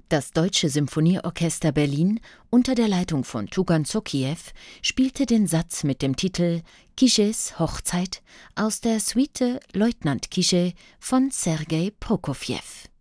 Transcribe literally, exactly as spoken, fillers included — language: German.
Das Deutsche Symphonieorchester Berlin unter der Leitung von Tugan Sokhiew spielte den Satz mit dem Titel Kisches Hochzeit aus der Suite Leutnant Kische von Sergei Prokofjew.